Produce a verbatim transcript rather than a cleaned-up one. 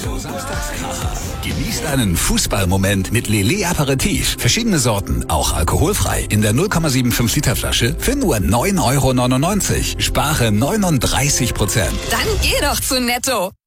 Netto Samstagskracher. Genießt einen Fußballmoment mit Lillet Aperitif. Verschiedene Sorten, auch alkoholfrei. In der null Komma fünfundsiebzig Liter Flasche für nur neun Euro neunundneunzig. Spare neununddreißig Prozent. Dann geh doch zu Netto.